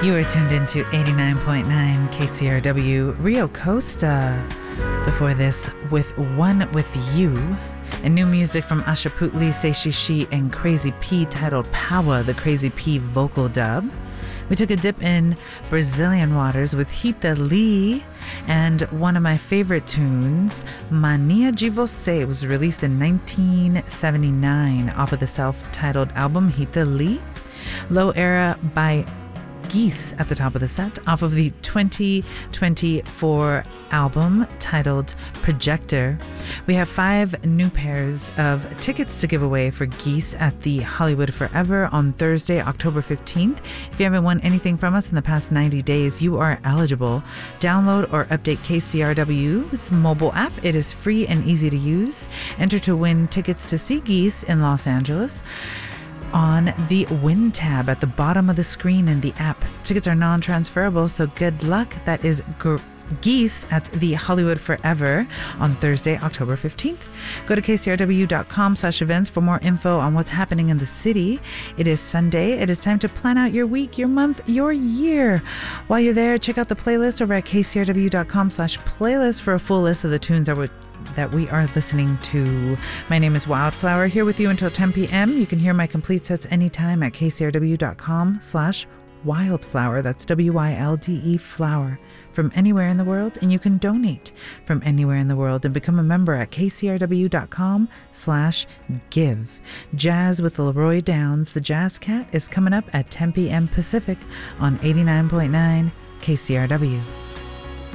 You are tuned into 89.9 KCRW Rio Costa. Before this, with One With You, and new music from Ashaputli, Seishishi, and Crazy P titled Power, the Crazy P vocal dub. We took a dip in Brazilian waters with Rita Lee, and one of my favorite tunes, Mania de Você, was released in 1979 off of the self-titled album Rita Lee. Low Era by Geese at the top of the set, off of the 2024 album titled Projector. We have 5 new pairs of tickets to give away for Geese at the Hollywood Forever on Thursday, October 15th. If you haven't won anything from us in the past 90 days, you are eligible. Download or update KCRW's mobile app. It is free and easy to use. Enter to win tickets to see Geese in Los Angeles on the Win tab at the bottom of the screen in the app. Tickets are non-transferable, so good luck. That is Geese at the Hollywood Forever on Thursday, October 15th. Go to kcrw.com/events for more info on what's happening in the city. It is Sunday. It is time to plan out your week, your month, your year. While you're there, check out the playlist over at kcrw.com/playlist for a full list of the tunes that we are listening to. My name is Wildflower, here with you until 10 p.m. You can hear my complete sets anytime at kcrw.com/wildflower. That's WYLDE flower, from anywhere in the world. And you can donate from anywhere in the world and become a member at kcrw.com/give. Jazz with Leroy Downs, the Jazz Cat, is coming up at 10 p.m. Pacific on 89.9 KCRW.